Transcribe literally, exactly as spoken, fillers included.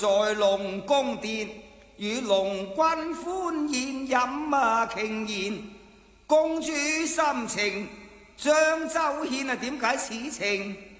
在龍宮殿與龍君歡宴飲啊傾宴，公主心情張周軒啊點解此情？